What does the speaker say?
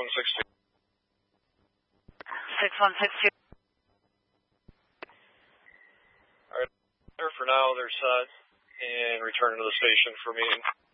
6162. 6162. All right. For now, they're set and returning to the station for meeting.